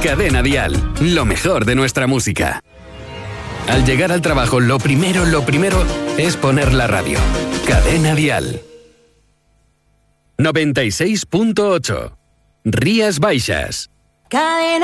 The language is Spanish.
Cadena Dial, lo mejor de nuestra música. Al llegar al trabajo, lo primero es poner la radio. Cadena Dial. 96.8. Rías Baixas. Cadena